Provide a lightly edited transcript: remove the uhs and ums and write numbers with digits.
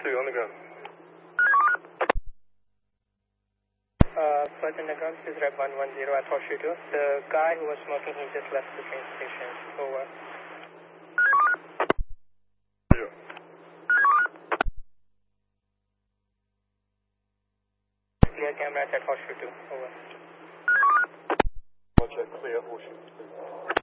2 on the ground. Flight on the ground, this is Red 110 at Horseshoe 2. The guy who was smoking, he just left the train station. Over. Clear camera at Horseshoe 2. Over. Check clear Horseshoe 2.